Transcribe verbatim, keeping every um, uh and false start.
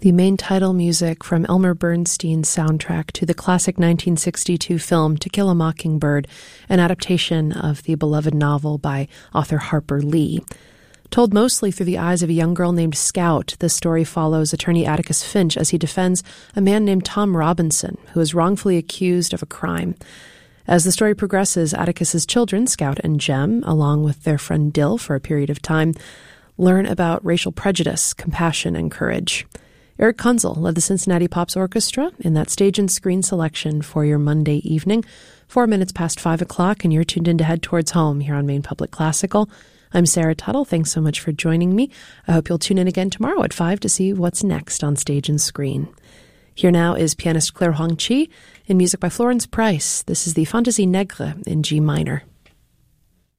The main title music from Elmer Bernstein's soundtrack to the classic nineteen sixty-two film To Kill a Mockingbird, an adaptation of the beloved novel by author Harper Lee. Told mostly through the eyes of a young girl named Scout, this story follows attorney Atticus Finch as he defends a man named Tom Robinson, who is wrongfully accused of a crime. As the story progresses, Atticus's children, Scout and Jem, along with their friend Dill for a period of time, learn about racial prejudice, compassion, and courage. Eric Kunzel led the Cincinnati Pops Orchestra in that stage and screen selection for your Monday evening, four minutes past five o'clock, and you're tuned in to Head Towards Home here on Maine Public Classical. I'm Sarah Tuttle. Thanks so much for joining me. I hope you'll tune in again tomorrow at five to see what's next on stage and screen. Here now is pianist Claire Huang Chi in music by Florence Price. This is the Fantaisie Negre in G minor.